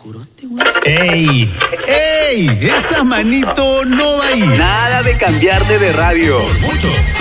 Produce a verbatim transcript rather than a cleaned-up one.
¡Ey! ¡Ey! Esa manito no va a ir. Nada de cambiarte de radio. Por mucho.